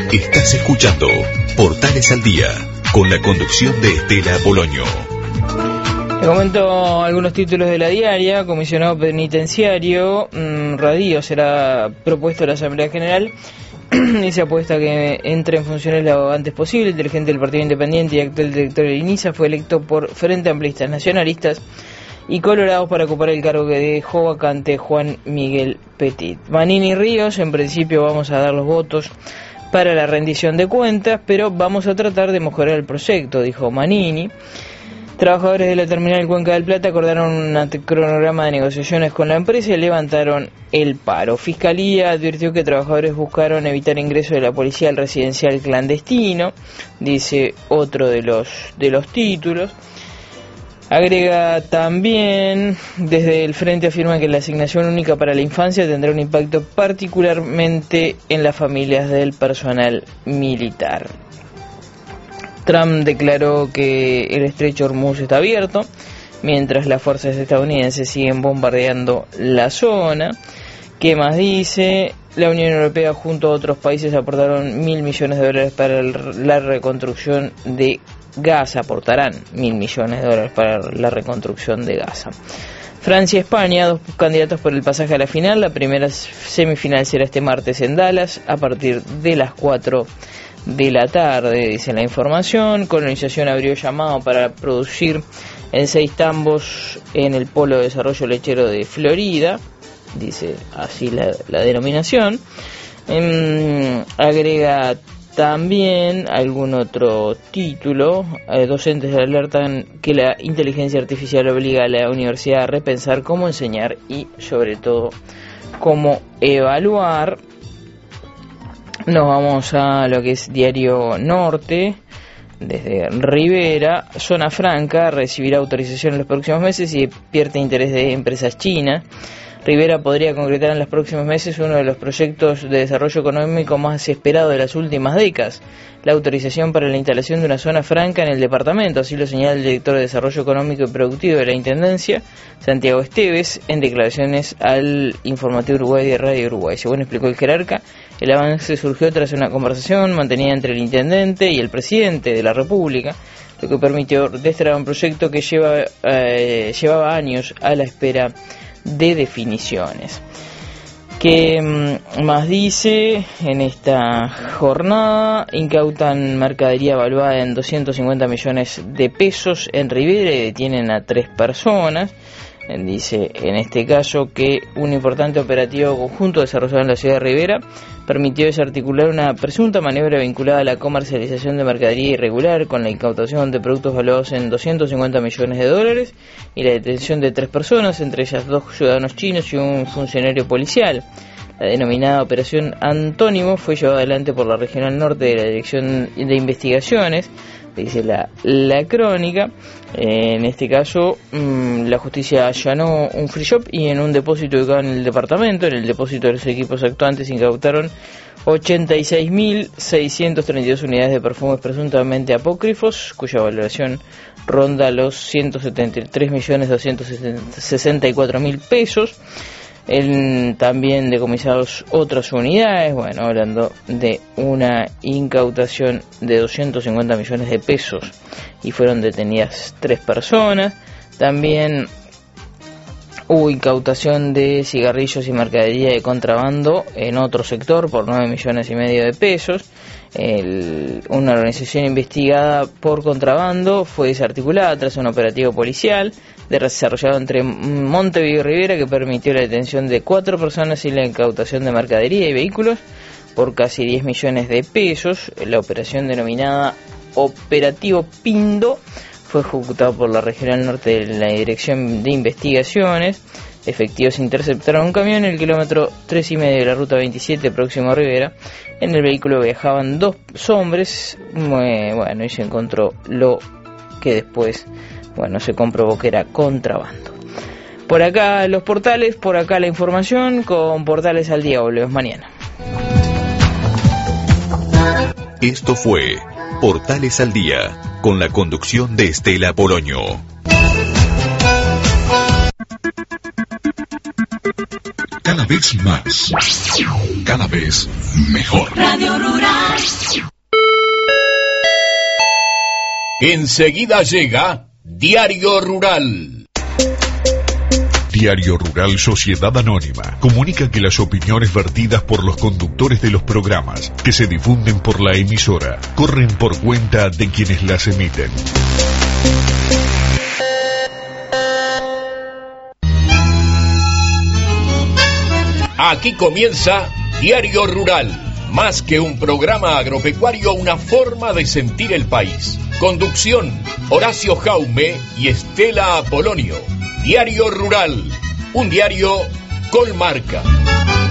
Estás escuchando Portales al Día, con la conducción de Estela Polonio. Te comento algunos títulos de la diaria. Comisionado penitenciario, Radio será propuesto a la Asamblea General y se apuesta a que entre en funciones lo antes posible. El dirigente del Partido Independiente y actual director de INISA fue electo por Frente Amplistas Nacionalistas y Colorados para ocupar el cargo que dejó vacante Juan Miguel Petit. Manini y Ríos, en principio vamos a dar los votos para la rendición de cuentas, pero vamos a tratar de mejorar el proyecto, dijo Manini. Trabajadores de la terminal Cuenca del Plata acordaron un cronograma de negociaciones con la empresa y levantaron el paro. Fiscalía advirtió que trabajadores buscaron evitar ingreso de la policía al residencial clandestino, dice otro de los títulos. Agrega también, desde el frente afirma que la asignación única para la infancia tendrá un impacto particularmente en las familias del personal militar. Trump declaró que el estrecho Hormuz está abierto, mientras las fuerzas estadounidenses siguen bombardeando la zona. ¿Qué más dice? La Unión Europea junto a otros países aportaron $1.000 millones para la reconstrucción de Gaza. Aportarán $1.000 millones para la reconstrucción de Gaza. Francia y España, dos candidatos por el pasaje a la final. La primera semifinal será este martes en Dallas a partir de las 4 de la tarde, dice la información. Colonización abrió llamado para producir en 6 tambos en el Polo de Desarrollo Lechero de Florida, dice así la denominación. Agrega también algún otro título. Docentes alertan que la inteligencia artificial obliga a la universidad a repensar cómo enseñar y sobre todo cómo evaluar. Nos vamos a lo que es Diario Norte. Desde Rivera, Zona Franca recibirá autorización en los próximos meses y pierde interés de empresas chinas. Rivera podría concretar en los próximos meses uno de los proyectos de desarrollo económico más esperado de las últimas décadas, la autorización para la instalación de una zona franca en el departamento, así lo señala el director de Desarrollo Económico y Productivo de la Intendencia, Santiago Esteves, en declaraciones al informativo Uruguay de Radio Uruguay. Según explicó el jerarca, el avance surgió tras una conversación mantenida entre el intendente y el presidente de la República, lo que permitió destrabar un proyecto que llevaba años a la espera de definiciones. ¿Qué más dice? En esta jornada incautan mercadería evaluada en 250 millones de pesos en Rivera y detienen a 3 personas. Dice en este caso que un importante operativo conjunto desarrollado en la ciudad de Rivera permitió desarticular una presunta maniobra vinculada a la comercialización de mercadería irregular con la incautación de productos valuados en 250 millones de dólares y la detención de 3 personas, entre ellas 2 ciudadanos chinos y un funcionario policial. La denominada Operación Antónimo fue llevada adelante por la Regional Norte de la Dirección de Investigaciones, dice la crónica. En este caso, la justicia allanó un free shop y en un depósito ubicado en el departamento. En el depósito de los equipos actuantes incautaron 86.632 unidades de perfumes presuntamente apócrifos, cuya valoración ronda los 173.264.000 pesos. También decomisados otras unidades, hablando de una incautación de 250 millones de pesos y fueron detenidas 3 personas. También hubo incautación de cigarrillos y mercadería de contrabando en otro sector por 9,5 millones de pesos. Una organización investigada por contrabando fue desarticulada tras un operativo policial desarrollado entre Montevideo y Rivera que permitió la detención de 4 personas y la incautación de mercadería y vehículos por casi 10 millones de pesos. La operación denominada Operativo Pindo fue ejecutada por la Regional Norte de la Dirección de Investigaciones. Efectivos interceptaron un camión en el kilómetro 3,5 de la ruta 27 próximo a Rivera. En el vehículo viajaban 2 hombres, y se encontró lo que después, se comprobó que era contrabando. Por acá los portales, por acá la información, con Portales al Día. Volvemos mañana. Esto fue Portales al Día, con la conducción de Estela Polonio. Cada vez más. Cada vez mejor. Radio Rural. Enseguida llega Diario Rural. Diario Rural Sociedad Anónima comunica que las opiniones vertidas por los conductores de los programas que se difunden por la emisora corren por cuenta de quienes las emiten. Aquí comienza Diario Rural, más que un programa agropecuario, una forma de sentir el país. Conducción, Horacio Jaume y Estela Apolonio. Diario Rural, un diario con marca.